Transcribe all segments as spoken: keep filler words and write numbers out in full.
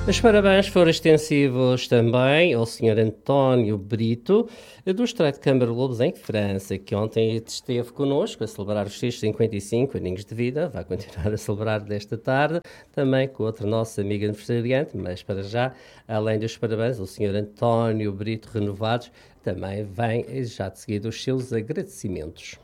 Os parabéns foram extensivos também ao senhor António Brito, do Estreito de Câmara Lobos, em França, que ontem esteve connosco a celebrar os seus cinquenta e cinco aninhos de vida. Vai continuar a celebrar desta tarde, também com outra nossa amiga aniversariante, mas para já, além dos parabéns, o senhor António Brito renovados, também vem já de seguida os seus agradecimentos.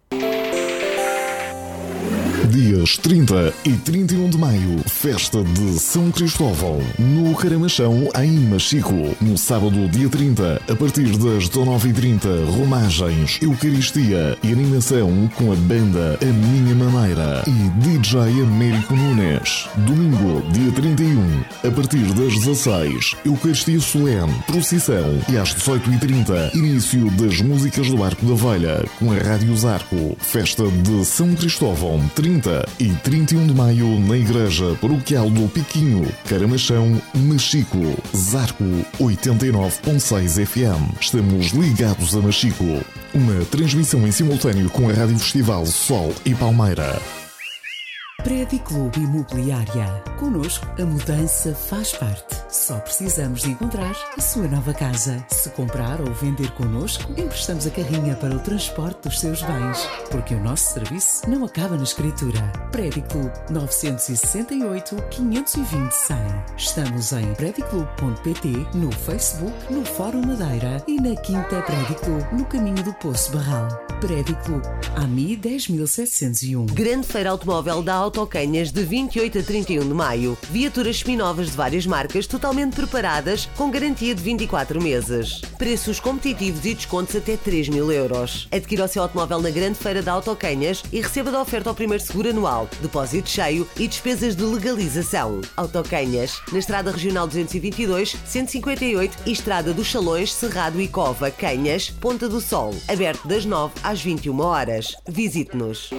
Dias trinta e trinta e um de maio, festa de São Cristóvão, no Caramachão, em Machico. No sábado, dia trinta, a partir das dezenove e trinta, romagens, eucaristia e animação com a banda A Minha Maneira e D J Américo Nunes. Domingo, dia trinta e um, a partir das dezasseis, eucaristia solene, procissão e às dezoito e trinta, início das músicas do Arco da Velha, com a Rádio Zarco. Festa de São Cristóvão, trinta e trinta e um de maio, na Igreja Paroquial do Piquinho, Caramachão, Machico. Zarco oitenta e nove ponto seis F M. Estamos ligados a Machico. Uma transmissão em simultâneo com a Rádio Festival Sol e Palmeira. Prédio Clube Imobiliária. Connosco, a mudança faz parte. Só precisamos de encontrar a sua nova casa. Se comprar ou vender connosco, emprestamos a carrinha para o transporte dos seus bens. Porque o nosso serviço não acaba na escritura. Prédio Clube nove seis oito, quinhentos e vinte, cem. Estamos em prédio clube ponto pt, no Facebook, no Fórum Madeira e na Quinta Prédio Clube, no caminho do Poço Barral. Prédio Clube, A M I dez mil setecentos e um. Grande Feira Automóvel da Autocanhas de vinte e oito a trinta e um de maio. Viaturas seminovas de várias marcas totalmente preparadas com garantia de vinte e quatro meses. Preços competitivos e descontos até três mil euros. Adquira o seu automóvel na Grande Feira da Autocanhas e receba da oferta ao primeiro seguro anual, depósito cheio e despesas de legalização. Autocanhas, na Estrada Regional duzentos e vinte e dois, cento e cinquenta e oito e Estrada dos Salões, Cerrado e Cova, Canhas, Ponta do Sol. Aberto das nove às vinte e uma horas. Visite-nos.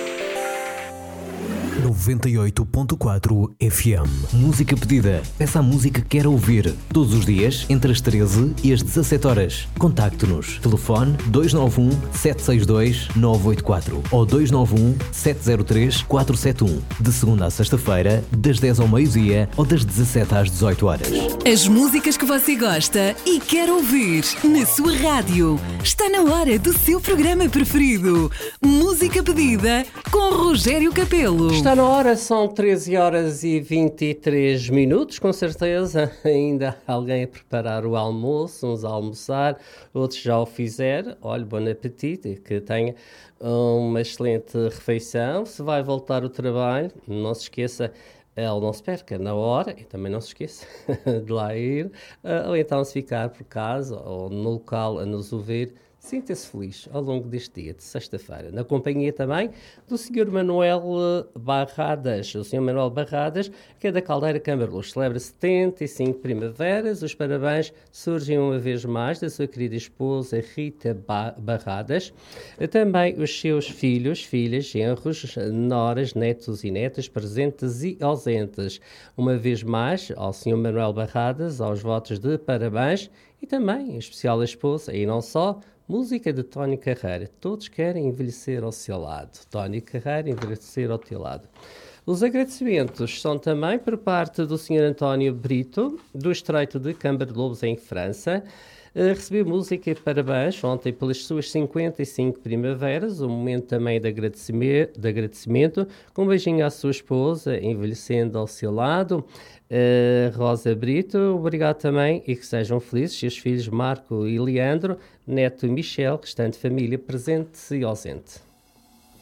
noventa e oito ponto quatro F M. Música pedida. Peça a música que quer ouvir. Todos os dias, entre as treze e as dezassete horas. Contacte-nos. Telefone dois nove um, sete seis dois, nove oito quatro ou dois nove um, sete zero três, quatro sete um. De segunda a sexta-feira, das dez ao meio-dia ou das dezassete às dezoito horas. As músicas que você gosta e quer ouvir na sua rádio. Está na hora do seu programa preferido. Música pedida com Rogério Capelo. Está na hora, são treze horas e vinte e três minutos, com certeza ainda há alguém a preparar o almoço, uns a almoçar, outros já o fizeram. Olha, bom apetite, que tenha uma excelente refeição. Se vai voltar ao trabalho, não se esqueça, ele não se perca na hora, e também não se esqueça de lá ir, ou então se ficar por casa ou no local a nos ouvir. Sinta-se feliz ao longo deste dia de sexta-feira, na companhia também do senhor Manuel Barradas. O senhor Manuel Barradas, que é da Caldeira Câmara Luz, celebra setenta e cinco primaveras. Os parabéns surgem uma vez mais da sua querida esposa Rita Barradas. Também os seus filhos, filhas, genros, noras, netos e netas, presentes e ausentes. Uma vez mais, ao senhor Manuel Barradas, aos votos de parabéns e também, em especial, a esposa, e não só, música de Tony Carreira. Todos querem envelhecer ao seu lado. Tony Carreira, envelhecer ao teu lado. Os agradecimentos são também por parte do senhor António Brito, do Estreito de Câmara de Lobos, em França. Uh, recebeu música e parabéns ontem pelas suas cinquenta e cinco primaveras, um momento também de agradecimento, de agradecimento, com um beijinho à sua esposa, envelhecendo ao seu lado. Uh, Rosa Brito, obrigado também e que sejam felizes seus filhos Marco e Leandro, neto Michel, restante família presente e ausente.